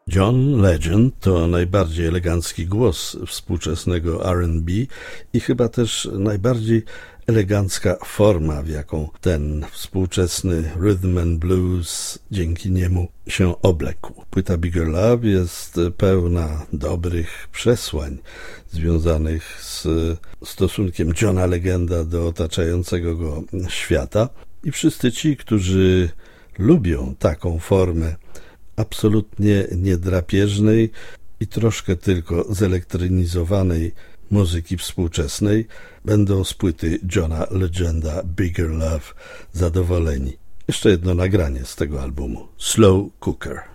John Legend to najbardziej elegancki głos współczesnego R&B i chyba też najbardziej elegancka forma, w jaką ten współczesny rhythm and blues dzięki niemu się oblekł. Płyta Bigger Love jest pełna dobrych przesłań związanych z stosunkiem Johna Legenda do otaczającego go świata i wszyscy ci, którzy lubią taką formę absolutnie niedrapieżnej i troszkę tylko zelektronizowanej muzyki współczesnej, będą z płyty Johna Legenda Bigger Love zadowoleni. Jeszcze jedno nagranie z tego albumu. Slow Cooker.